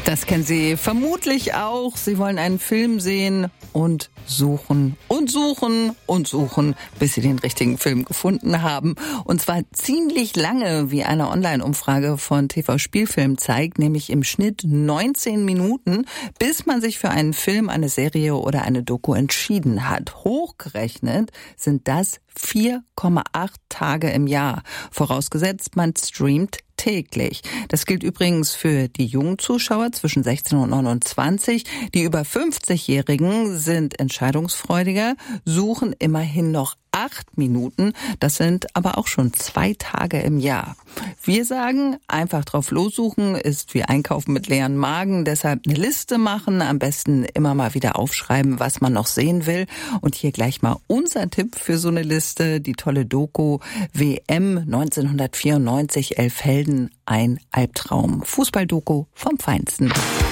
Das kennen Sie vermutlich auch. Sie wollen einen Film sehen und suchen und suchen und suchen, bis Sie den richtigen Film gefunden haben. Und zwar ziemlich lange, wie eine Online-Umfrage von TV Spielfilm zeigt, nämlich im Schnitt 19 Minuten, bis man sich für einen Film, eine Serie oder eine Doku entschieden hat. Hochgerechnet sind das 4,8 Tage im Jahr, vorausgesetzt man streamt täglich. Das gilt übrigens für die jungen Zuschauer zwischen 16 und 29. Die über 50-Jährigen sind entscheidungsfreudiger, suchen immerhin noch 8 Minuten. Das sind aber auch schon 2 Tage im Jahr. Wir sagen, einfach drauf lossuchen ist wie Einkaufen mit leeren Magen. Deshalb eine Liste machen, am besten immer mal wieder aufschreiben, was man noch sehen will. Und hier gleich mal unser Tipp für so eine Liste, die tolle Doku WM 1994, 11 Helden, ein Albtraum. Fußballdoku vom Feinsten.